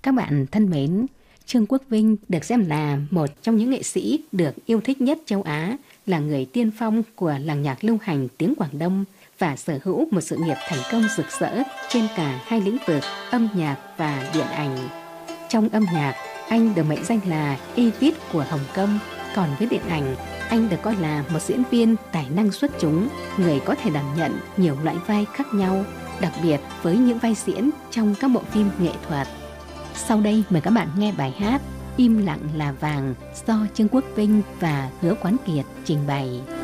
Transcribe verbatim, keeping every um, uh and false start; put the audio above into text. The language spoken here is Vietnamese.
Các bạn thân mến, Trương Quốc Vinh được xem là một trong những nghệ sĩ được yêu thích nhất châu Á, là người tiên phong của làng nhạc lưu hành tiếng Quảng Đông và sở hữu một sự nghiệp thành công rực rỡ trên cả hai lĩnh vực âm nhạc và điện ảnh. Trong âm nhạc, anh được mệnh danh là Evis của Hồng Kông, còn với điện ảnh, anh được coi là một diễn viên tài năng xuất chúng, người có thể đảm nhận nhiều loại vai khác nhau, đặc biệt với những vai diễn trong các bộ phim nghệ thuật. Sau đây mời các bạn nghe bài hát Im lặng là vàng do Trương Quốc Vinh và Hứa Quán Kiệt trình bày.